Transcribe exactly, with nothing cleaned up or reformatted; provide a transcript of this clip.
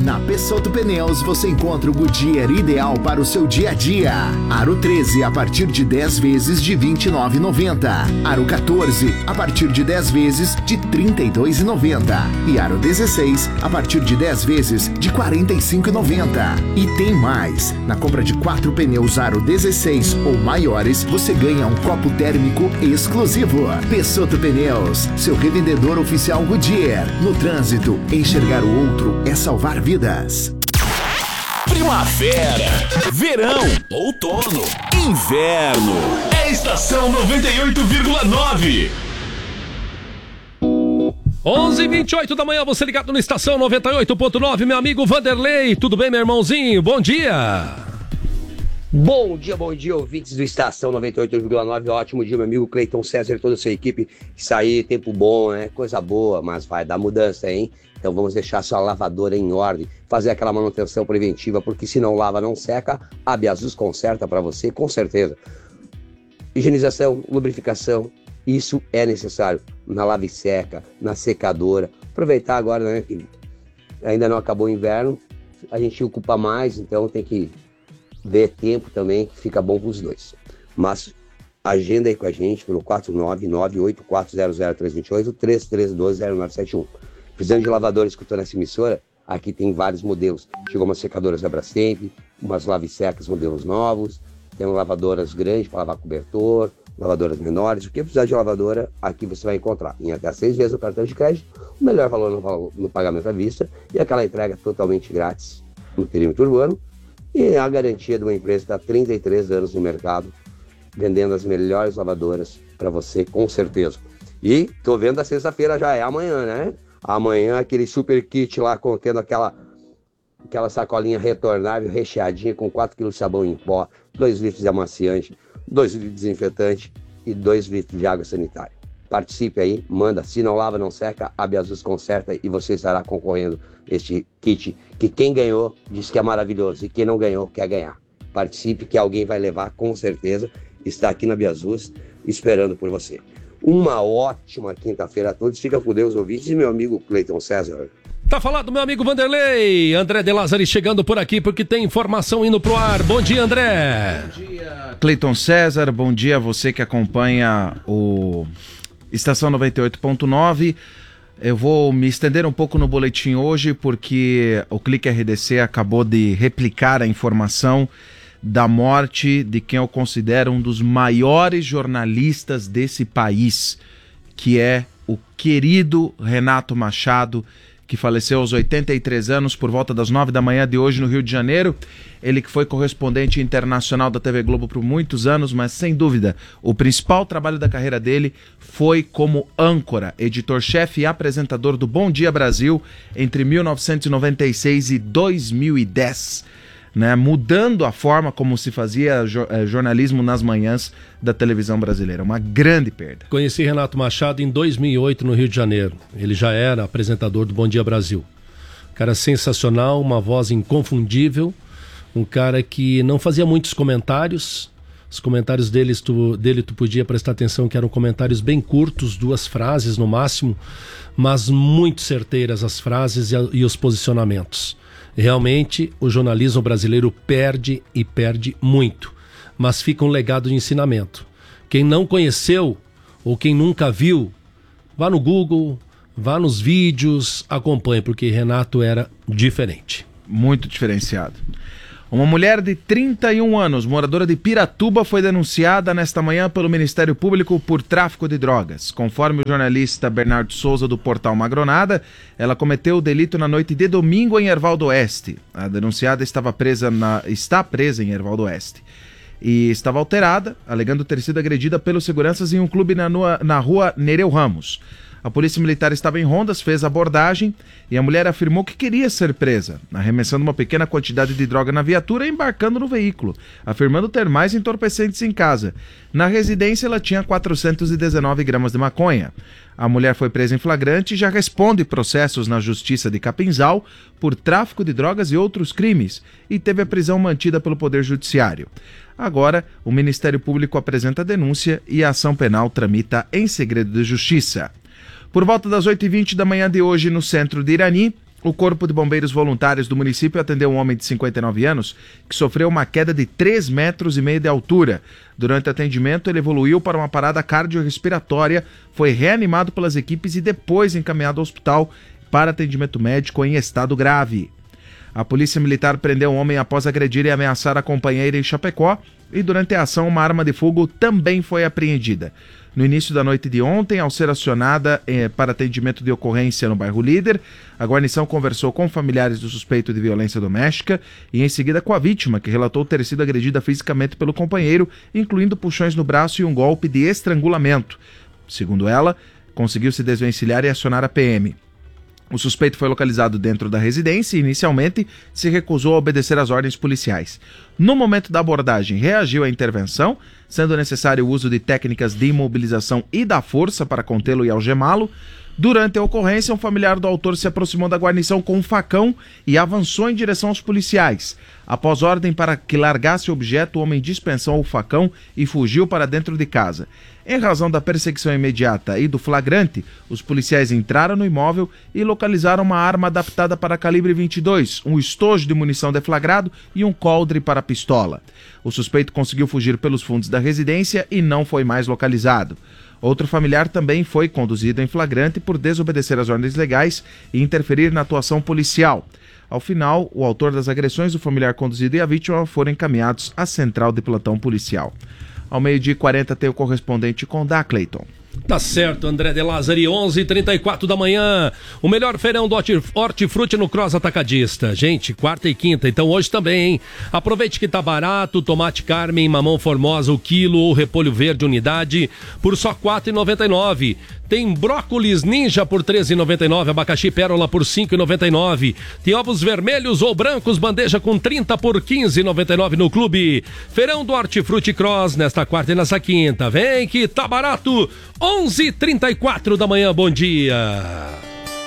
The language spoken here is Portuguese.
Na Pessotto Pneus você encontra o Goodyear ideal para o seu dia a dia. Aro treze a partir de dez vezes de vinte e nove reais e noventa centavos. Aro quatorze a partir de dez vezes de trinta e dois reais e noventa centavos. E Aro dezesseis a partir de dez vezes de quarenta e cinco reais e noventa centavos. E tem mais. Na compra de quatro pneus Aro dezesseis ou maiores, você ganha um copo térmico exclusivo. Pessotto Pneus, seu revendedor oficial Goodyear. No trânsito, enxergar o outro é salvar vidas. Primavera, verão, outono, inverno. É Estação noventa e oito vírgula nove. onze e vinte e oito da manhã, você ligado na Estação noventa e oito ponto nove, meu amigo Vanderlei. Tudo bem, meu irmãozinho? Bom dia. Bom dia, bom dia, ouvintes do Estação noventa e oito vírgula nove. Ótimo dia, meu amigo Cleiton César e toda a sua equipe. Isso aí, tempo bom, né? Coisa boa, mas vai dar mudança, hein? Então vamos deixar sua lavadora em ordem, fazer aquela manutenção preventiva, porque se não lava, não seca, a Biasus conserta para você, com certeza. Higienização, lubrificação, isso é necessário na lava e seca, na secadora. Aproveitar agora, né, que ainda não acabou o inverno, a gente ocupa mais, então tem que ver tempo também, que fica bom para os dois. Mas agenda aí com a gente pelo quatro nove nove oito quatro zero zero três dois oito, três três um dois zero nove sete um. Precisando de lavadora escutando essa emissora, aqui tem vários modelos. Chegou umas secadoras Abrastemp, umas lave secas modelos novos, tem lavadoras grandes para lavar cobertor, lavadoras menores. O que precisar de lavadora, aqui você vai encontrar. Em até seis vezes o cartão de crédito, o melhor valor no, no pagamento à vista e aquela entrega totalmente grátis no perímetro urbano. E a garantia de uma empresa que está há trinta e três anos no mercado, vendendo as melhores lavadoras para você, com certeza. E tô vendo a sexta-feira já é amanhã, né? Amanhã aquele super kit lá contendo aquela, aquela sacolinha retornável, recheadinha com quatro quilos de sabão em pó, dois litros de amaciante, dois litros de desinfetante e dois litros de água sanitária. Participe aí, manda. Se não lava, não seca, a Biasus conserta e você estará concorrendo este kit que quem ganhou diz que é maravilhoso e quem não ganhou quer ganhar. Participe que alguém vai levar, com certeza. Está aqui na Biasus esperando por você. Uma ótima quinta-feira a todos. Fica com Deus, ouvintes, e meu amigo Cleiton César. Tá falado, meu amigo Vanderlei. André De Lázari chegando por aqui porque tem informação indo pro ar. Bom dia, André. Bom dia, Cleiton César. Bom dia a você que acompanha o Estação noventa e oito ponto nove. Eu vou me estender um pouco no boletim hoje porque o Clique R D C acabou de replicar a informação da morte de quem eu considero um dos maiores jornalistas desse país, que é o querido Renato Machado, que faleceu aos oitenta e três anos por volta das nove da manhã de hoje no Rio de Janeiro. Ele que foi correspondente internacional da T V Globo por muitos anos, mas sem dúvida o principal trabalho da carreira dele foi como âncora, editor-chefe e apresentador do Bom Dia Brasil entre mil novecentos e noventa e seis e dois mil e dez. Né, mudando a forma como se fazia jo- eh, jornalismo nas manhãs da televisão brasileira. Uma grande perda. Conheci Renato Machado em dois mil e oito no Rio de Janeiro. Ele já era apresentador do Bom Dia Brasil. Um cara sensacional, uma voz inconfundível, um cara que não fazia muitos comentários. Os comentários deles, tu, dele tu podia prestar atenção que eram comentários bem curtos, duas frases no máximo, mas muito certeiras as frases e, a, e os posicionamentos. Realmente, o jornalismo brasileiro perde e perde muito, mas fica um legado de ensinamento. Quem não conheceu ou quem nunca viu, vá no Google, vá nos vídeos, acompanhe, porque Renato era diferente. Muito diferenciado. Uma mulher de trinta e um anos, moradora de Piratuba, foi denunciada nesta manhã pelo Ministério Público por tráfico de drogas. Conforme o jornalista Bernardo Souza do portal Magronada, ela cometeu o delito na noite de domingo em Erval do Oeste. A denunciada estava presa na, está presa em Erval do Oeste e estava alterada, alegando ter sido agredida pelos seguranças em um clube na, na rua Nereu Ramos. A polícia militar estava em rondas, fez a abordagem e a mulher afirmou que queria ser presa, arremessando uma pequena quantidade de droga na viatura e embarcando no veículo, afirmando ter mais entorpecentes em casa. Na residência, ela tinha quatrocentos e dezenove gramas de maconha. A mulher foi presa em flagrante e já responde processos na Justiça de Capinzal por tráfico de drogas e outros crimes e teve a prisão mantida pelo Poder Judiciário. Agora, o Ministério Público apresenta a denúncia e a ação penal tramita em segredo de justiça. Por volta das oito e vinte da manhã de hoje, no centro de Irani, O Corpo de Bombeiros Voluntários do município atendeu um homem de cinquenta e nove anos que sofreu uma queda de três metros e meio de altura. Durante o atendimento, ele evoluiu para uma parada cardiorrespiratória, foi reanimado pelas equipes e depois encaminhado ao hospital para atendimento médico em estado grave. A Polícia Militar prendeu um homem após agredir e ameaçar a companheira em Chapecó e durante a ação uma arma de fogo também foi apreendida. No início da noite de ontem, ao ser acionada eh, para atendimento de ocorrência no bairro Líder, a guarnição conversou com familiares do suspeito de violência doméstica e em seguida com a vítima, que relatou ter sido agredida fisicamente pelo companheiro, incluindo puxões no braço e um golpe de estrangulamento. Segundo ela, conseguiu se desvencilhar e acionar a P M. O suspeito foi localizado dentro da residência e, inicialmente, se recusou a obedecer às ordens policiais. No momento da abordagem, reagiu à intervenção, sendo necessário o uso de técnicas de imobilização e da força para contê-lo e algemá-lo. Durante a ocorrência, um familiar do autor se aproximou da guarnição com um facão e avançou em direção aos policiais. Após ordem para que largasse o objeto, o homem dispensou o facão e fugiu para dentro de casa. Em razão da perseguição imediata e do flagrante, os policiais entraram no imóvel e localizaram uma arma adaptada para calibre vinte e dois, um estojo de munição deflagrado e um coldre para pistola. O suspeito conseguiu fugir pelos fundos da residência e não foi mais localizado. Outro familiar também foi conduzido em flagrante por desobedecer às ordens legais e interferir na atuação policial. Ao final, o autor das agressões, o familiar conduzido e a vítima foram encaminhados à central de plantão policial. Ao meio-dia e quarenta tem o correspondente Condá, Cleiton. Tá certo, André de Lázari, onze e trinta e quatro da manhã, o melhor feirão do Hortifruti no Cross Atacadista. Gente, quarta e quinta, então hoje também, hein? Aproveite que tá barato, tomate Carmen, mamão Formosa, o quilo ou repolho verde unidade por só quatro reais e noventa e nove centavos. Tem brócolis ninja por treze reais e noventa e nove centavos, abacaxi pérola por cinco reais e noventa e nove centavos. Tem ovos vermelhos ou brancos, bandeja com trinta por quinze reais e noventa e nove centavos no clube. Feirão do Hortifruti Cross, nesta quarta e nesta quinta. Vem que tá barato, onze e trinta e quatro da manhã, bom dia.